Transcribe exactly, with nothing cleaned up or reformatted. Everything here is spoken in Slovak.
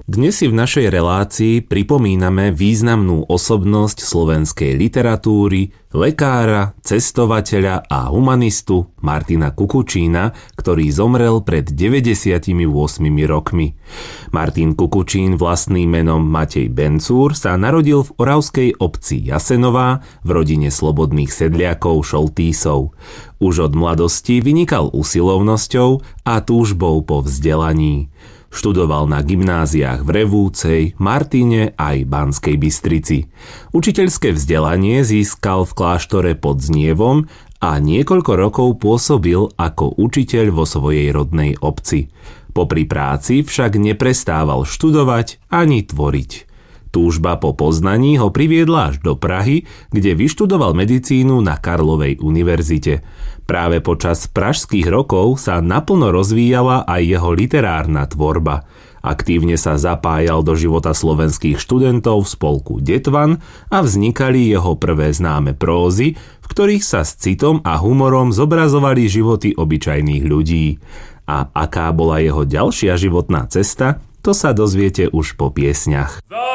Dnes si v našej relácii pripomíname významnú osobnosť slovenskej literatúry, lekára, cestovateľa a humanistu Martina Kukučína, ktorý zomrel pred deväťdesiatimi ôsmimi rokmi. Martin Kukučín, vlastným menom Matej Bencúr, sa narodil v oravskej obci Jasenová v rodine slobodných sedliakov Šoltísov. Už od mladosti vynikal usilovnosťou a túžbou po vzdelaní. Študoval na gymnáziách v Revúcej, Martine aj Banskej Bystrici. Učiteľské vzdelanie získal v kláštore pod Znievom a niekoľko rokov pôsobil ako učiteľ vo svojej rodnej obci. Popri práci však neprestával študovať ani tvoriť. Túžba po poznaní ho priviedla až do Prahy, kde vyštudoval medicínu na Karlovej univerzite. Práve počas pražských rokov sa naplno rozvíjala aj jeho literárna tvorba. Aktívne sa zapájal do života slovenských študentov v spolku Detvan a vznikali jeho prvé známe prózy, v ktorých sa s citom a humorom zobrazovali životy obyčajných ľudí. A aká bola jeho ďalšia životná cesta, to sa dozviete už po piesňach.